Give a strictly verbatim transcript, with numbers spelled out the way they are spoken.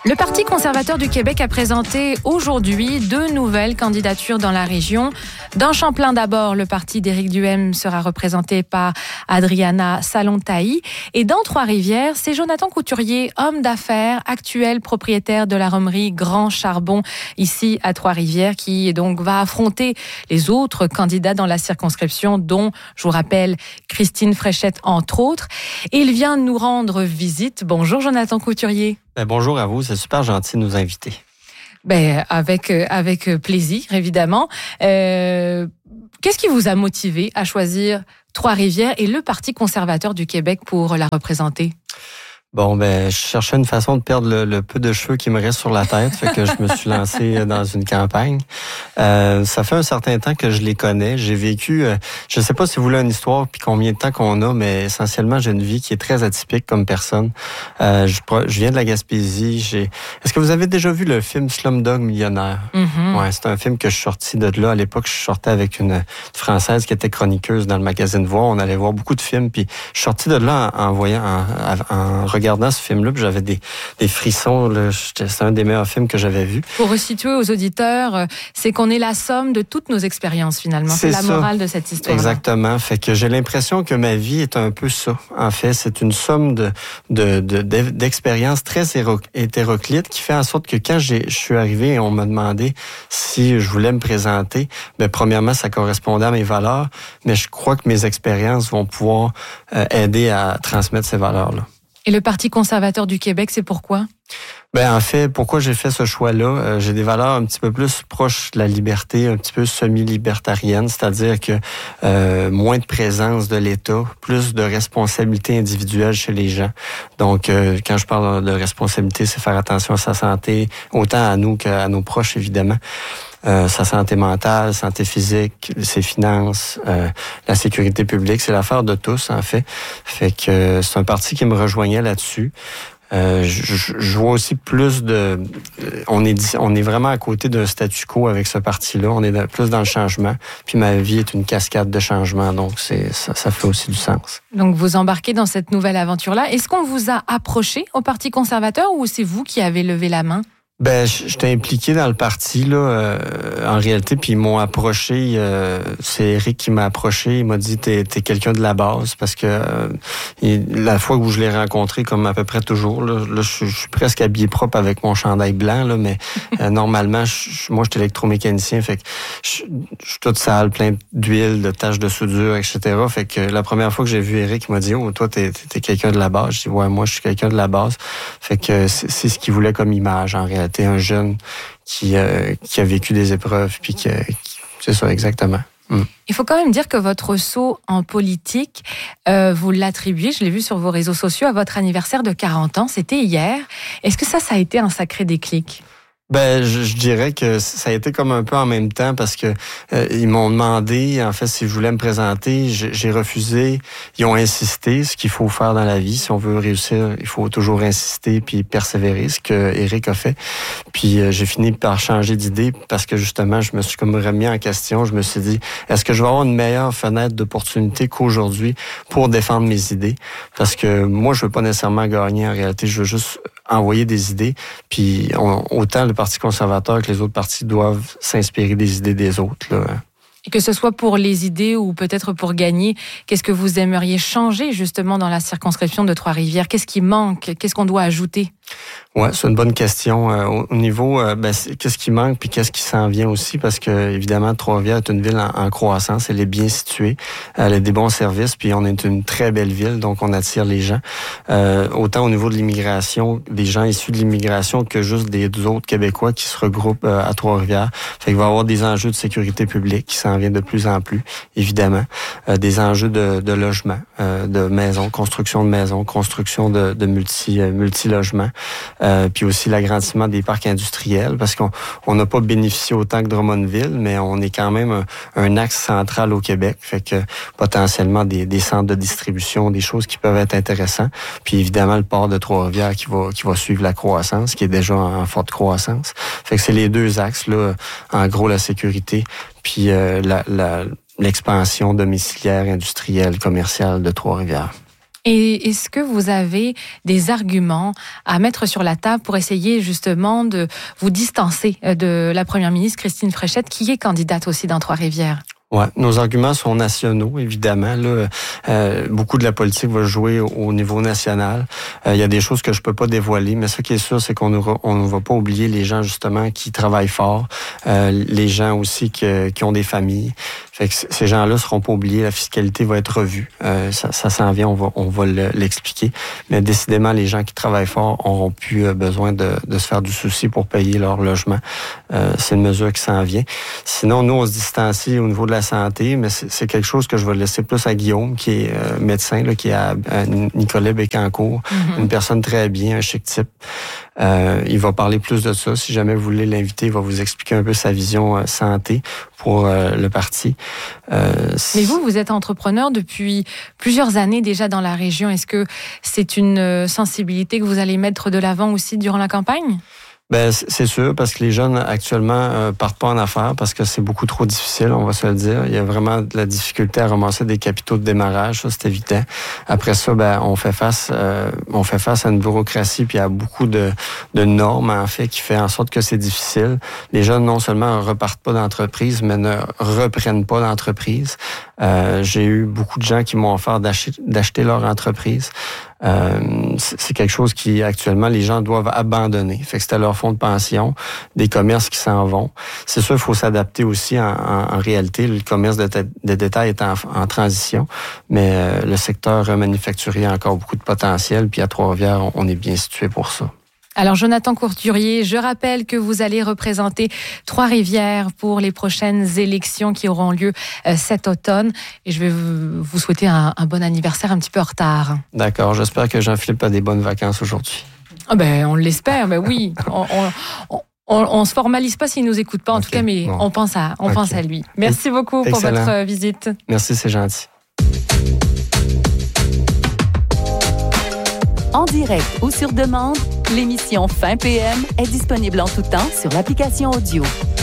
Le Parti conservateur du Québec a présenté aujourd'hui deux nouvelles candidatures dans la région. Dans Champlain d'abord, le parti d'Éric Duhaime sera représenté par Adriana Salontaï. Et dans Trois-Rivières, c'est Jonathan Couturier, homme d'affaires, actuel propriétaire de la romerie Grand Charbon, ici à Trois-Rivières, qui donc va affronter les autres candidats dans la circonscription, dont, je vous rappelle, Christine Fréchette, entre autres. Et il vient nous rendre visite. Bonjour Jonathan Couturier. Ben, bonjour à vous, c'est super gentil de nous inviter. Ben, avec, avec plaisir, évidemment. Euh, qu'est-ce qui vous a motivé à choisir Trois-Rivières et le Parti conservateur du Québec pour la représenter? Bon, ben, je cherchais une façon de perdre le, le peu de cheveux qui me reste sur la tête, fait que je me suis lancé dans une campagne. Euh, ça fait un certain temps que je les connais. J'ai vécu, euh, je sais pas si vous voulez une histoire puis combien de temps qu'on a, mais essentiellement, j'ai une vie qui est très atypique comme personne. Euh, je, je viens de la Gaspésie. J'ai. Est-ce que vous avez déjà vu le film Slumdog Millionnaire? Mm-hmm. Ouais, c'est un film que je suis sorti de là. À l'époque, je sortais avec une, une Française qui était chroniqueuse dans le magazine Voir. On allait voir beaucoup de films, puis je suis sorti de là en, en voyant, en, en regardant regardant ce film-là, puis j'avais des, des frissons. Là. C'est un des meilleurs films que j'avais vu. Pour resituer aux auditeurs, c'est qu'on est la somme de toutes nos expériences, finalement. C'est, c'est la ça. Morale de cette histoire. Exactement. Fait que j'ai l'impression que ma vie est un peu ça. En fait, c'est une somme de, de, de, d'expériences très hétéroclites qui fait en sorte que quand j'ai, je suis arrivé et on m'a demandé si je voulais me présenter, bien, premièrement, ça correspondait à mes valeurs, mais je crois que mes expériences vont pouvoir euh, aider à transmettre ces valeurs-là. Et le Parti conservateur du Québec, c'est pourquoi? Ben en fait, pourquoi j'ai fait ce choix-là? Euh, j'ai des valeurs un petit peu plus proches de la liberté, un petit peu semi-libertarienne, c'est-à-dire que euh, moins de présence de l'État, plus de responsabilité individuelle chez les gens. Donc, euh, quand je parle de responsabilité, c'est faire attention à sa santé, autant à nous qu'à nos proches, évidemment. Euh, sa santé mentale, santé physique, ses finances, euh, la sécurité publique, c'est l'affaire de tous, en fait. Fait que euh, c'est un parti qui me rejoignait là-dessus. Euh, je, je vois aussi plus de... On est, on est vraiment à côté d'un statu quo avec ce parti-là. On est plus dans le changement. Puis ma vie est une cascade de changements, donc c'est, ça, ça fait aussi du sens. Donc vous embarquez dans cette nouvelle aventure-là. Est-ce qu'on vous a approché au Parti conservateur ou c'est vous qui avez levé la main? Ben, j'étais impliqué dans le parti là, euh, en réalité, puis ils m'ont approché. Euh, c'est Éric qui m'a approché. Il m'a dit t'es, t'es quelqu'un de la base parce que euh, il, la fois où je l'ai rencontré, comme à peu près toujours, là, là je, je suis presque habillé propre avec mon chandail blanc là, mais euh, normalement, je, moi, j'étais électromécanicien, fait que je, je suis toute sale, plein d'huile, de taches de soudure, et cetera. Fait que la première fois que j'ai vu Éric, il m'a dit oh toi t'es, t'es, t'es quelqu'un de la base. Je dis ouais moi je suis quelqu'un de la base. Fait que c'est, c'est ce qu'il voulait comme image en réalité. T'es un jeune qui, euh, qui a vécu des épreuves, puis qui, qui c'est ça exactement. Mm. Il faut quand même dire que votre saut en politique, euh, vous l'attribuez, je l'ai vu sur vos réseaux sociaux, à votre anniversaire de quarante ans, c'était hier. Est-ce que ça, ça a été un sacré déclic? Ben, je, je dirais que ça a été comme un peu en même temps parce que euh, ils m'ont demandé, en fait, si je voulais me présenter. J'ai, j'ai refusé. Ils ont insisté, ce qu'il faut faire dans la vie. Si on veut réussir, il faut toujours insister puis persévérer, ce que Éric a fait. Puis euh, j'ai fini par changer d'idée parce que justement, je me suis comme remis en question. Je me suis dit, est-ce que je vais avoir une meilleure fenêtre d'opportunité qu'aujourd'hui pour défendre mes idées? Parce que moi, je veux pas nécessairement gagner. En réalité, je veux juste envoyer des idées. Puis on, autant le Parti conservateur que les autres partis doivent s'inspirer des idées des autres, là. Et que ce soit pour les idées ou peut-être pour gagner, qu'est-ce que vous aimeriez changer justement dans la circonscription de Trois-Rivières? Qu'est-ce qui manque? Qu'est-ce qu'on doit ajouter? Ouais, c'est une bonne question. Euh, au, au niveau, euh, ben, qu'est-ce qui manque puis qu'est-ce qui s'en vient aussi? Parce que évidemment, Trois-Rivières est une ville en, en croissance. Elle est bien située. Elle a des bons services. Puis on est une très belle ville, donc on attire les gens. Euh, autant au niveau de l'immigration, des gens issus de l'immigration que juste des autres Québécois qui se regroupent euh, à Trois-Rivières. Fait qu'il va y avoir des enjeux de sécurité publique qui s'en viennent de plus en plus, évidemment. Euh, des enjeux de, de logement, euh, de maisons, construction de maisons, construction de, de multi, euh, multi-logements. Euh, puis aussi l'agrandissement des parcs industriels, parce qu'on on n'a pas bénéficié autant que Drummondville, mais on est quand même un, un axe central au Québec, fait que potentiellement des, des centres de distribution, des choses qui peuvent être intéressantes. Puis évidemment le port de Trois-Rivières qui va qui va suivre la croissance, qui est déjà en, en forte croissance. Fait que c'est les deux axes là, en gros la sécurité, puis euh, la, la l'expansion domiciliaire, industrielle, commerciale de Trois-Rivières. Et est-ce que vous avez des arguments à mettre sur la table pour essayer justement de vous distancer de la première ministre Christine Fréchette, qui est candidate aussi dans Trois-Rivières? Ouais, nos arguments sont nationaux, évidemment. Là, euh, beaucoup de la politique va jouer au, au niveau national. Euh, il y a des choses que je peux pas dévoiler, mais ce qui est sûr, c'est qu'on ne on va pas oublier les gens justement qui travaillent fort, euh, les gens aussi que, qui ont des familles. Fait que ces gens-là seront pas oubliés. La fiscalité va être revue. Euh, ça, ça s'en vient, on va, on va le, l'expliquer. Mais décidément, les gens qui travaillent fort auront plus besoin de, de se faire du souci pour payer leur logement. Euh, c'est une mesure qui s'en vient. Sinon, nous, on se distancie au niveau de la santé, mais c'est, c'est quelque chose que je vais laisser plus à Guillaume, qui est euh, médecin, là, qui est à, à Nicolet Bécancourt, mm-hmm. une personne très bien, un chic type. Euh, il va parler plus de ça. Si jamais vous voulez l'inviter, il va vous expliquer un peu sa vision euh, santé pour euh, le parti. Euh, Mais vous, vous êtes entrepreneur depuis plusieurs années déjà dans la région. Est-ce que c'est une sensibilité que vous allez mettre de l'avant aussi durant la campagne? Ben c'est sûr, parce que les jeunes actuellement euh, partent pas en affaires parce que c'est beaucoup trop difficile, on va se le dire. Il y a vraiment de la difficulté à ramasser des capitaux de démarrage, ça c'est évident. Après ça, ben on fait face, euh, on fait face à une bureaucratie puis à beaucoup de, de normes en fait qui fait en sorte que c'est difficile. Les jeunes non seulement repartent pas d'entreprise, mais ne reprennent pas d'entreprise. Euh, j'ai eu beaucoup de gens qui m'ont offert d'acheter, d'acheter leur entreprise. Euh, c'est quelque chose qui, actuellement, les gens doivent abandonner. Fait que c'était leur fonds de pension, des commerces qui s'en vont. C'est sûr, il faut s'adapter aussi en, en, en réalité. Le commerce de, de détail est en, en transition, mais euh, le secteur manufacturier a encore beaucoup de potentiel, puis à Trois-Rivières, on, on est bien situé pour ça. Alors, Jonathan Courturier, je rappelle que vous allez représenter Trois-Rivières pour les prochaines élections qui auront lieu euh, cet automne. Et je vais vous souhaiter un, un bon anniversaire un petit peu en retard. D'accord. J'espère que Jean-Philippe a des bonnes vacances aujourd'hui. Ah ben, on l'espère. Ben oui. on, on, on, on, on se formalise pas s'il nous écoute pas, en okay. tout cas, mais bon. on pense à, on okay. pense à lui. Merci beaucoup Excellent. pour votre visite. Merci, c'est gentil. En direct ou sur demande, l'émission Fin P M est disponible en tout temps sur l'application audio.